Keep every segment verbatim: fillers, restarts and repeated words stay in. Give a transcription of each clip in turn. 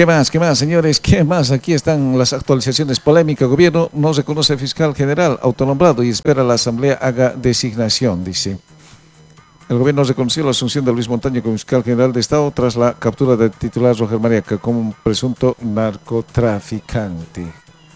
¿Qué más? ¿Qué más, señores? ¿Qué más? Aquí están las actualizaciones polémicas. Gobierno no reconoce fiscal general autonombrado y espera la Asamblea haga designación, dice. El gobierno reconoció la asunción de Luis Montaño como fiscal general de Estado tras la captura del titular Roger Mariaca como un presunto narcotraficante.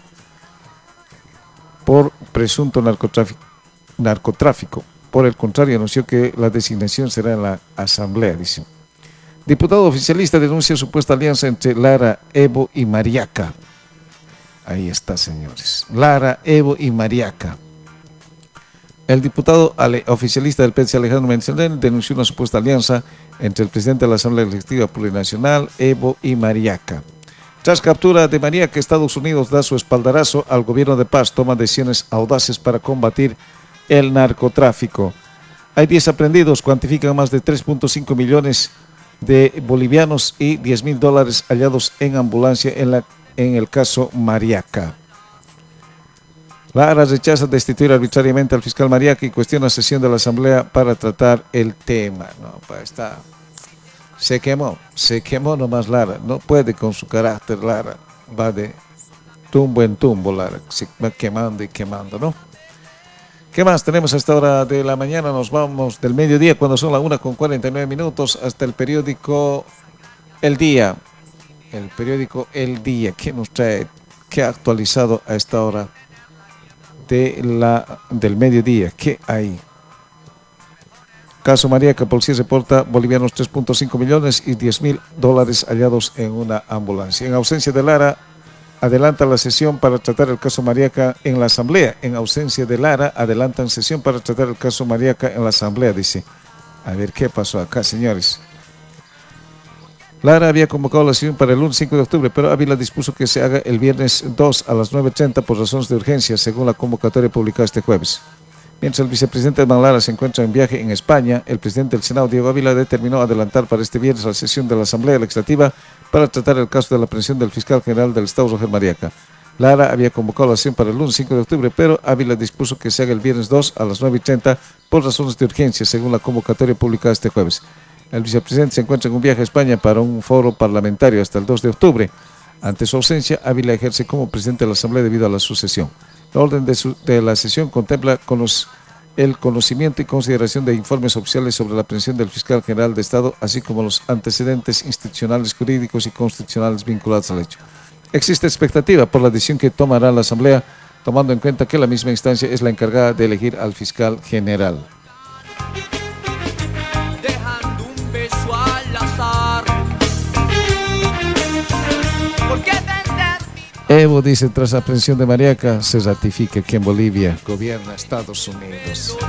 Por presunto narcotráfico. narcotráfico. Por el contrario, anunció que la designación será en la Asamblea, dice. Diputado oficialista denuncia supuesta alianza entre Lara, Evo y Mariaca. Ahí está, señores. Lara, Evo y Mariaca. El diputado oficialista del P S Alejandro Menzelén denunció una supuesta alianza entre el presidente de la Asamblea Legislativa Plurinacional, Evo y Mariaca. Tras captura de Mariaca, Estados Unidos da su espaldarazo al gobierno de paz, toma decisiones audaces para combatir el narcotráfico. Hay diez aprendidos, cuantifican más de tres punto cinco millones de bolivianos y diez mil dólares hallados en ambulancia en, la, en el caso Mariaca. Lara rechaza destituir arbitrariamente al fiscal Mariaca y cuestiona sesión de la Asamblea para tratar el tema. No, pues está. Se quemó, se quemó nomás Lara. No puede con su carácter, Lara. Va de tumbo en tumbo, Lara. Se va quemando y quemando, ¿no? ¿Qué más tenemos a esta hora de la mañana? Nos vamos del mediodía, cuando son las una con cuarenta y nueve minutos, hasta el periódico El Día. El periódico El Día, ¿qué nos trae? ¿Qué ha actualizado a esta hora de la, del mediodía? ¿Qué hay? Caso Mariaca, policía reporta bolivianos tres punto cinco millones y diez mil dólares hallados en una ambulancia. En ausencia de Lara, adelanta la sesión para tratar el caso Mariaca en la Asamblea. En ausencia de Lara, adelantan sesión para tratar el caso Mariaca en la Asamblea, dice. A ver qué pasó acá, señores. Lara había convocado la sesión para el lunes cinco de octubre, pero Ávila dispuso que se haga el viernes dos a las nueve treinta por razones de urgencia, según la convocatoria publicada este jueves. Mientras el vicepresidente Edman Lara se encuentra en viaje en España, el presidente del Senado, Diego Ávila, determinó adelantar para este viernes la sesión de la Asamblea Legislativa para tratar el caso de la aprehensión del fiscal general del Estado, Roger Mariaca. Lara había convocado la sesión para el lunes cinco de octubre, pero Ávila dispuso que se haga el viernes dos a las nueve treinta por razones de urgencia, según la convocatoria publicada este jueves. El vicepresidente se encuentra en un viaje a España para un foro parlamentario hasta el dos de octubre. Ante su ausencia, Ávila ejerce como presidente de la Asamblea debido a la sucesión. La orden de, su, de la sesión contempla con los, el conocimiento y consideración de informes oficiales sobre la aprehensión del fiscal general de Estado, así como los antecedentes institucionales, jurídicos y constitucionales vinculados al hecho. Existe expectativa por la decisión que tomará la Asamblea, tomando en cuenta que la misma instancia es la encargada de elegir al fiscal general. Dejando un beso al azar. ¿Por qué vender? Evo dice, tras aprehensión de Mariaca, se ratifica que en Bolivia gobierna Estados Unidos.